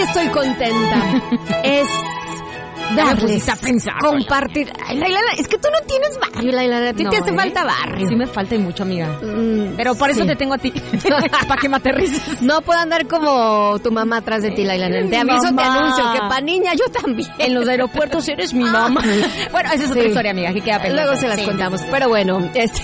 estoy contenta es darles, a pensar, compartir. Ay, Laila, es que tú no tienes barrio, Laila. A ti te hace falta barrio. Sí me falta y mucho, amiga. Pero por eso te tengo a ti. Para que me aterrices. No puedo andar como tu mamá atrás de ti, Laila. Te aviso, te anuncio que pa' niña yo también. En los aeropuertos eres mi mamá. Bueno, esa es otra historia, amiga, que queda pendiente. Luego se las contamos. Pero bueno,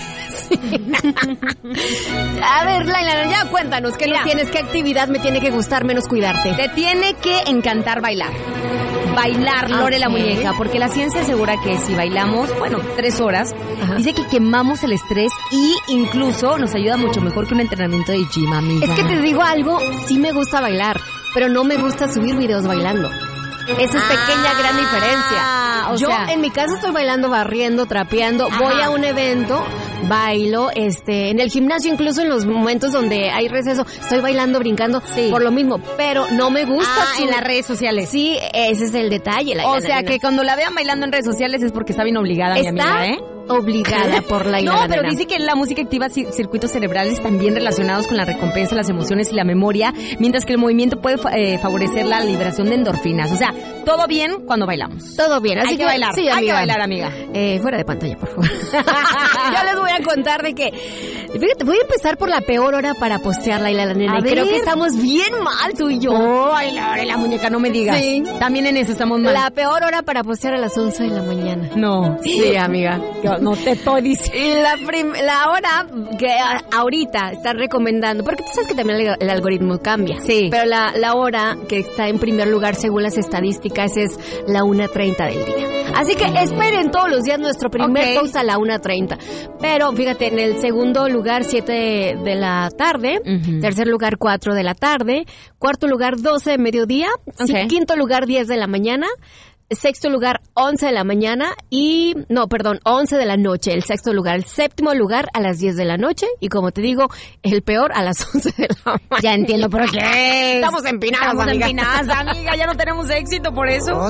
A ver, Laila, ya cuéntanos, ¿qué nos tienes? ¿Qué actividad me tiene que gustar menos cuidarte? Te tiene que encantar bailar. Bailar, Lore la muñeca, porque la ciencia asegura que si bailamos, 3 horas, dice que quemamos el estrés y incluso nos ayuda mucho mejor que un entrenamiento de gym, amiga. Es que te digo algo, sí me gusta bailar, pero no me gusta subir videos bailando. Esa es pequeña, gran diferencia. Yo en mi casa estoy bailando, barriendo, trapeando, voy a un evento, bailo, en el gimnasio, incluso en los momentos donde hay receso, estoy bailando, brincando, por lo mismo, pero no me gusta. En las redes sociales. Sí, ese es el detalle. Que cuando la vean bailando en redes sociales es porque está bien obligada, mi amiga, obligada por la No, pero dice que la música activa circuitos cerebrales también relacionados con la recompensa, las emociones y la memoria, mientras que el movimiento puede favorecer la liberación de endorfinas. O sea, todo bien cuando bailamos. Todo bien, así hay que bailar. Sí, hay que bailar, amiga. Fuera de pantalla, por favor. Yo les voy a contar de que, fíjate, voy a empezar por la peor hora para postear, Laila la nena. Creo que estamos bien mal, tú y yo. Ay, la muñeca, no me digas. Sí. También en eso estamos mal. La peor hora para postear a las 11 de la mañana. No. Sí, amiga. No te estoy diciendo. Y la hora que ahorita están recomendando, porque tú sabes que también el algoritmo cambia. Sí. Pero la hora que está en primer lugar según las estadísticas es la 1:30 del día. Así que esperen todos los días nuestro primer post a la 1:30. Pero fíjate, en el segundo lugar 7 de la tarde, tercer lugar 4 de la tarde, cuarto lugar 12 de mediodía, quinto lugar 10 de la mañana, sexto lugar 11 de la mañana 11 de la noche, el sexto lugar, el séptimo lugar a las 10 de la noche y como te digo, el peor a las 11 de la mañana. Ya entiendo por qué. Estamos empinadas, amiga. Amiga, ya no tenemos éxito por eso.